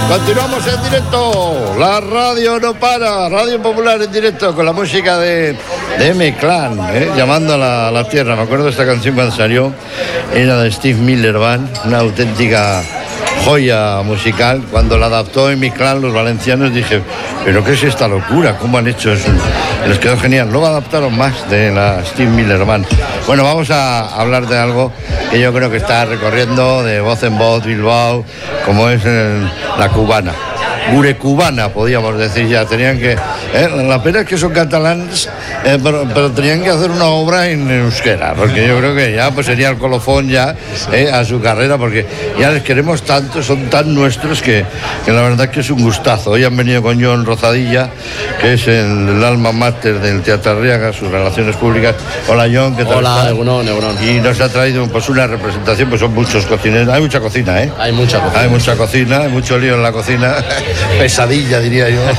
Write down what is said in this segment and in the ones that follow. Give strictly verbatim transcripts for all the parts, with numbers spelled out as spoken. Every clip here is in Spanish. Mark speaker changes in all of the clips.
Speaker 1: Continuamos en directo, la radio no para, Radio Popular en directo con la música de, de M-Clan, ¿eh? Llamando a la, a la tierra. Me acuerdo de esta canción cuando salió, era de Steve Miller Band, una auténtica joya musical. Cuando la adaptó M-Clan los valencianos dije, pero ¿qué es esta locura? ¿Cómo han hecho eso? Les quedó genial. Luego adaptaron más de la Steve Miller Band. Bueno, vamos a hablar de algo que yo creo que está recorriendo de voz en voz Bilbao, como es el, la cubana. Gure cubana, podríamos decir ya. Tenían que... Eh, la pena es que son catalanes, eh, pero, pero tenían que hacer una obra en euskera, porque yo creo que ya pues sería el colofón ya eh, a su carrera, porque ya les queremos tanto, son tan nuestros que, que la verdad que es un gustazo. Hoy han venido con John Rozadilla, que es el, el alma mater del Teatro Arriaga, sus relaciones públicas. Hola John, ¿qué tal?
Speaker 2: Hola, Egunon, Egunon.
Speaker 1: Y nos ha traído pues una representación, pues son muchos cocineros, hay mucha cocina, ¿eh?
Speaker 2: Hay mucha cocina.
Speaker 1: Hay mucha cocina, hay mucho lío en la cocina, pesadilla diría yo,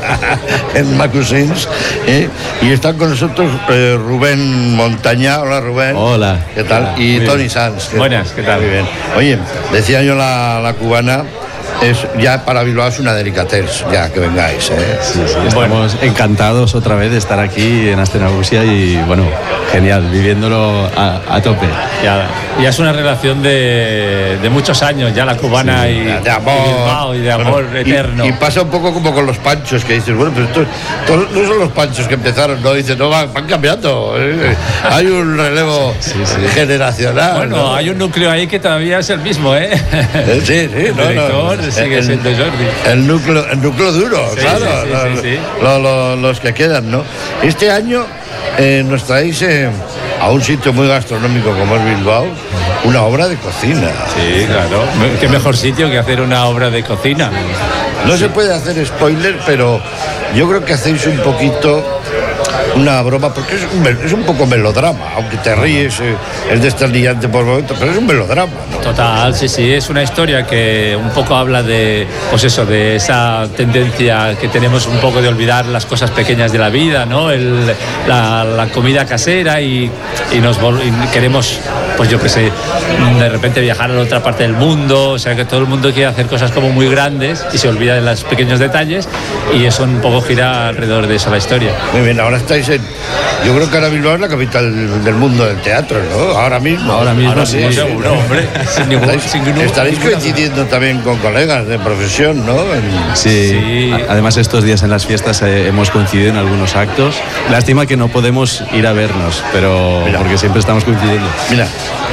Speaker 1: en Macusins, ¿eh? Y están con nosotros eh, Rubén Montañá. Hola Rubén.
Speaker 3: Hola.
Speaker 1: ¿Qué tal?
Speaker 3: Hola.
Speaker 1: Y
Speaker 3: Muy
Speaker 1: Tony
Speaker 3: bien.
Speaker 1: Sanz.
Speaker 3: Buenas, ¿qué tal?
Speaker 1: Muy bien. Oye, decía yo la, la cubana, es ya para Bilbao es una delicatez, ya que vengáis, ¿eh?
Speaker 3: Sí, sí, estamos bueno. encantados otra vez de estar aquí en Astenagusia y bueno, genial, viviéndolo a, a tope.
Speaker 4: Ya, ya es una relación de, de muchos años, ya la cubana, sí, y
Speaker 1: de amor,
Speaker 4: y, Bilbao, y de amor
Speaker 1: bueno,
Speaker 4: eterno.
Speaker 1: Y, y pasa un poco como con los panchos, que dices, bueno, pero estos, estos no son los panchos que empezaron, no, dices, no, van, van cambiando, ¿eh? Hay un relevo sí, sí. generacional.
Speaker 4: Bueno,
Speaker 1: ¿no?
Speaker 4: hay un núcleo ahí que todavía es el mismo, ¿eh?
Speaker 1: Sí, sí,
Speaker 4: el
Speaker 1: no,
Speaker 4: director
Speaker 1: no,
Speaker 4: sigue
Speaker 1: el,
Speaker 4: siendo Jordi.
Speaker 1: El núcleo, el núcleo duro,
Speaker 4: sí,
Speaker 1: claro,
Speaker 4: sí, sí,
Speaker 1: los,
Speaker 4: sí, sí.
Speaker 1: Los, los, los que quedan, ¿no? Este año eh, nos traéis eh, a un sitio muy gastronómico como es Bilbao, una obra de cocina.
Speaker 4: Sí, claro. Qué mejor sitio que hacer una obra de cocina.
Speaker 1: No sí. se puede hacer spoiler, pero yo creo que hacéis un poquito una broma, porque es un, es un poco melodrama, aunque te ríes, eh, es desternillante por momentos, pero es un melodrama, ¿no?
Speaker 4: Total, sí, sí, es una historia que un poco habla de, pues eso, de esa tendencia que tenemos un poco de olvidar las cosas pequeñas de la vida, ¿no? El, la, la comida casera y, y nos y queremos, pues yo qué sé, de repente viajar a la otra parte del mundo, o sea que todo el mundo quiere hacer cosas como muy grandes y se olvida de los pequeños detalles y eso un poco gira alrededor de eso la historia.
Speaker 1: Muy bien, ahora estáis en... Yo creo que ahora Bilbao es la capital del mundo del teatro, ¿no? Ahora mismo.
Speaker 4: Ahora mismo, ahora sí, sí, seguro, hombre. Sin ningún,
Speaker 1: estaréis
Speaker 4: sin ningún,
Speaker 1: estaréis coincidiendo también con colegas de profesión, ¿no? En...
Speaker 3: Sí, sí. Además estos días en las fiestas eh, hemos coincidido en algunos actos. Lástima que no podemos ir a vernos, pero Mira. porque siempre estamos coincidiendo.
Speaker 1: Mira.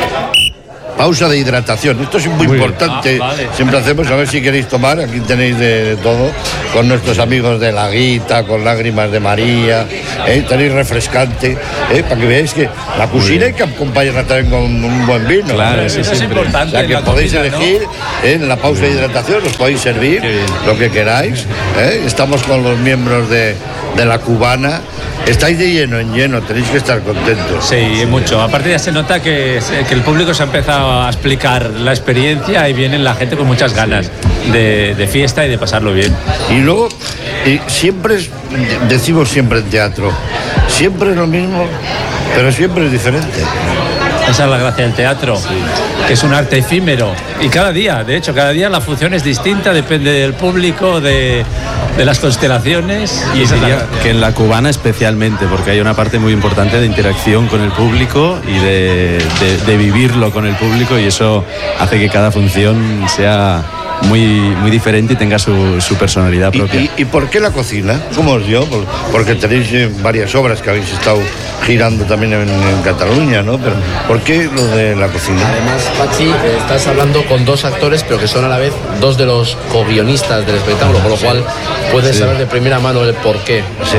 Speaker 1: Pausa de hidratación, esto es muy, muy importante, ah, vale. Siempre hacemos, a ver si queréis tomar, aquí tenéis de, de todo, con nuestros amigos de La Guita, con Lágrimas de María, ¿eh? Tenéis refrescante, ¿eh? Para que veáis que la cocina hay que acompañarla también con un buen vino.
Speaker 4: Claro, eso es importante.
Speaker 1: O sea que podéis comida, elegir, ¿no? ¿eh? En la pausa de hidratación os podéis servir lo que queráis, ¿eh? Estamos con los miembros de, de la cubana. Estáis de lleno en lleno, tenéis que estar contentos.
Speaker 4: Sí, mucho. Aparte ya se nota que, que el público se ha empezado a explicar la experiencia y viene la gente con muchas ganas de, de fiesta y de pasarlo bien.
Speaker 1: Y luego, y siempre, es, decimos siempre en teatro, siempre es lo mismo, pero siempre es diferente.
Speaker 4: Esa es la gracia del teatro, sí. Que es un arte efímero. Y cada día, de hecho, cada día la función es distinta, depende del público, de, de las constelaciones.
Speaker 3: Y diría que en la cubana especialmente, porque hay una parte muy importante de interacción con el público y de, de, de vivirlo con el público, y eso hace que cada función sea muy, muy diferente y tenga su, su personalidad propia.
Speaker 1: ¿Y, y, ¿Y por qué la cocina? ¿Cómo os dio? Porque tenéis eh, varias obras que habéis estado girando también en, en Cataluña, ¿no? Pero ¿por qué lo de la cocina?
Speaker 2: Además, Pachi, estás hablando con dos actores, pero que son a la vez dos de los co-guionistas del espectáculo, con lo cual puedes sí. saber de primera mano el por qué.
Speaker 3: Sí,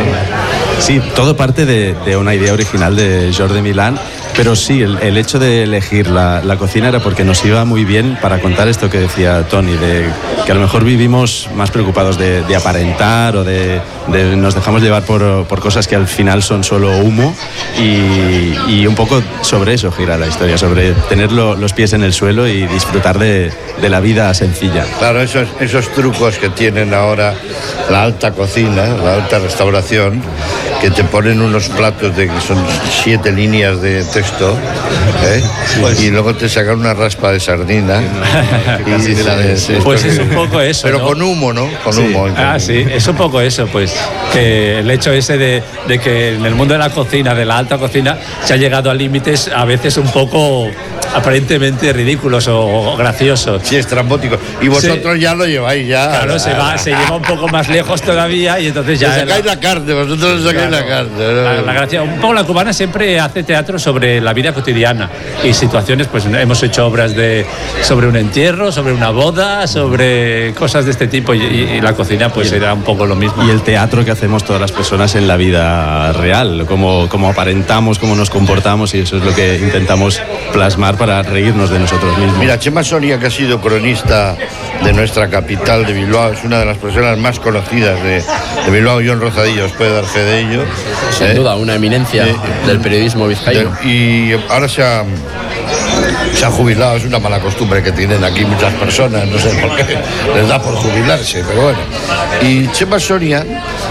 Speaker 3: sí, todo parte de, de una idea original de Jordi Milán. Pero sí, el, el hecho de elegir la, la cocina era porque nos iba muy bien para contar esto que decía Tony, de que a lo mejor vivimos más preocupados de, de aparentar o de, de nos dejamos llevar por, por cosas que al final son solo humo, y, y un poco sobre eso gira la historia, sobre tener lo, los pies en el suelo y disfrutar de, de la vida sencilla.
Speaker 1: Claro, esos, esos trucos que tienen ahora la alta cocina, la alta restauración, que te ponen unos platos de que son siete líneas de texto, ¿eh? Pues, y luego te sacan una raspa de sardina. y,
Speaker 3: sí, sí,
Speaker 1: de,
Speaker 3: sí.
Speaker 4: Pues es un poco eso,
Speaker 1: pero
Speaker 4: ¿no?
Speaker 1: con humo, ¿no? Con
Speaker 3: Sí.
Speaker 1: humo.
Speaker 4: Ah, sí, es un poco eso, pues, que el hecho ese de, de que en el mundo de la cocina, de la alta cocina, se ha llegado a límites a veces un poco aparentemente ridículos o graciosos.
Speaker 1: Sí, estrambótico. Y vosotros sí. ya lo lleváis, ya.
Speaker 4: Claro, se va, se lleva un poco más lejos todavía y entonces ya...
Speaker 1: Le sacáis la, la carne, vosotros le sacáis claro, la carne. ¿no?
Speaker 4: La, la gracia, un poco la cubana siempre hace teatro sobre la vida cotidiana y situaciones, pues hemos hecho obras de sobre un entierro, sobre una boda, sobre cosas de este tipo y, y, y la cocina pues era un poco lo mismo.
Speaker 3: Y el teatro que hacemos todas las personas en la vida real, cómo, cómo aparentamos, cómo nos comportamos, y eso es lo que intentamos plasmar para reírnos de nosotros mismos.
Speaker 1: Mira, Chema Soria, que ha sido cronista de nuestra capital, de Bilbao, es una de las personas más conocidas de, de Bilbao. John Rozadillo os puede dar fe de ello.
Speaker 2: Sin ¿eh? duda, una eminencia eh, del periodismo vizcaíno.
Speaker 1: De, y ahora se ha, se ha jubilado, es una mala costumbre que tienen aquí muchas personas, no sé por qué, les da por jubilarse, pero bueno. Y Chema Soria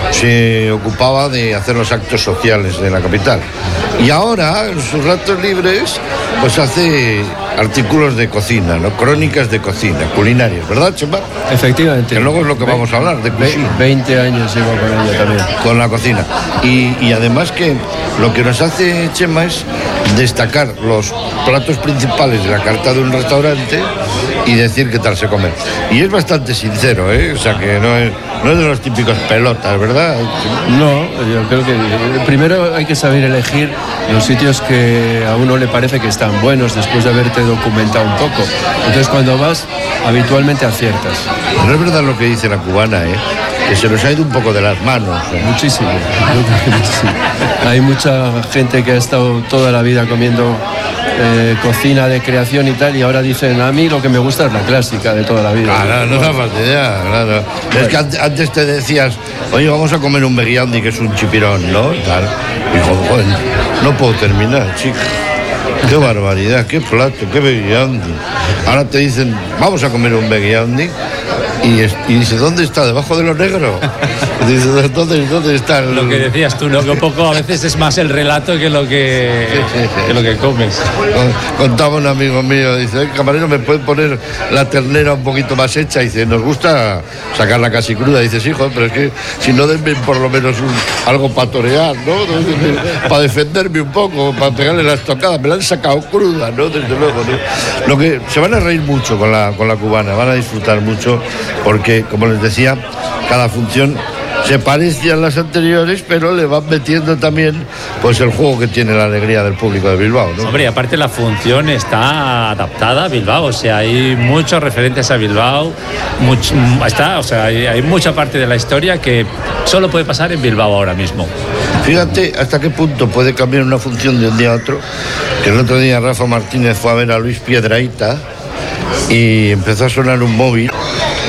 Speaker 1: se ocupaba de hacer los actos sociales de la capital. Y ahora, en sus ratos libres, pues hace artículos de cocina, ¿no? Crónicas de cocina, culinarias, ¿verdad, Chema?
Speaker 5: Efectivamente.
Speaker 1: Que luego es lo que vamos a hablar, de cocina.
Speaker 5: veinte años llevo con ella también.
Speaker 1: Con la cocina. Y, y además que lo que nos hace Chema es destacar los platos principales de la carta de un restaurante y decir qué tal se come. Y es bastante sincero, ¿eh? O sea, que no es, no es de los típicos pelotas, ¿verdad?
Speaker 5: No, yo creo que primero hay que saber elegir los sitios que a uno le parece que están buenos después de haberte documentado un poco. Entonces, cuando vas, habitualmente aciertas.
Speaker 1: No es verdad lo que dice la cubana, ¿eh? Que se nos ha ido un poco de las manos. ¿eh?
Speaker 5: Muchísimo, muchísimo. Hay mucha gente que ha estado toda la vida comiendo eh, cocina de creación y tal, y ahora dicen, a mí lo que me gusta es la clásica de toda la vida.
Speaker 1: Claro, no da partida, claro. Es que antes te decías, oye, vamos a comer un veguiandi, que es un chipirón, ¿no? Y tal. Y joder, no puedo terminar, chico. Qué barbaridad, qué plato, qué veguiandi. Ahora te dicen, vamos a comer un veguiandi. Y, es, y dice, ¿dónde está? ¿Debajo de lo negro? Y dice, ¿dónde, dónde está? El...
Speaker 4: Lo que decías tú, ¿no? Que un poco a veces es más el relato que lo que, sí, sí, sí. que, lo que comes.
Speaker 1: Contaba un amigo mío, dice, camarero, ¿me puede poner la ternera un poquito más hecha? Y dice, nos gusta sacarla casi cruda. Y dice, sí, joder, pero es que si no denme por lo menos un, algo para torear, ¿no? Para defenderme un poco, para pegarle la estocada. Me la han sacado cruda, ¿no? Desde luego, ¿no? Lo que, se van a reír mucho con la, con la cubana, van a disfrutar mucho. Porque, como les decía, cada función se parece a las anteriores, pero le van metiendo también pues el juego que tiene la alegría del público de Bilbao, ¿no?
Speaker 4: Hombre, y aparte la función está adaptada a Bilbao, o sea, hay muchos referentes a Bilbao, much, está, o sea, hay, hay mucha parte de la historia que solo puede pasar en Bilbao ahora mismo.
Speaker 1: Fíjate hasta qué punto puede cambiar una función de un día a otro, que el otro día Rafa Martínez fue a ver a Luis Piedrahita y empezó a sonar un móvil